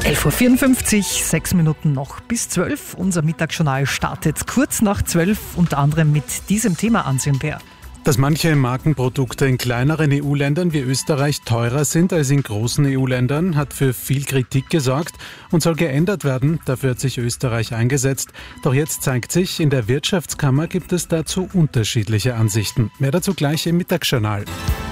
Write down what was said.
11.54 Uhr, 6 Minuten noch bis 12. Unser Mittagsjournal startet kurz nach 12, unter anderem mit diesem Thema ansehen wir. Dass manche Markenprodukte in kleineren EU-Ländern wie Österreich teurer sind als in großen EU-Ländern, hat für viel Kritik gesorgt und soll geändert werden. Dafür hat sich Österreich eingesetzt. Doch jetzt zeigt sich, in der Wirtschaftskammer gibt es dazu unterschiedliche Ansichten. Mehr dazu gleich im Mittagsjournal.